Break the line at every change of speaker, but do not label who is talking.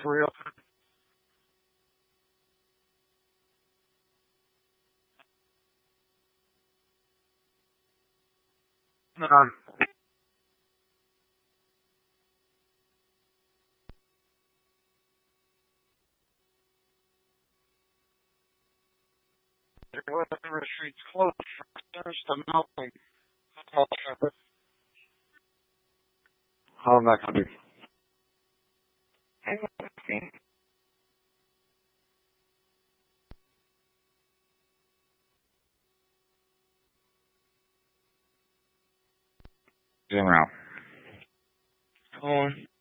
for real. Um, whatever streets closed there's the melting. How am I going to be? Zoom out. Go on.